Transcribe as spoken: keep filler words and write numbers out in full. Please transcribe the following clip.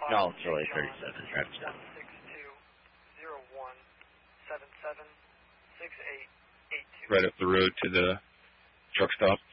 No, it's really thirty-seven. Drive seven. six two zero one seven seven six eight eight two. Right up the road to the truck stop.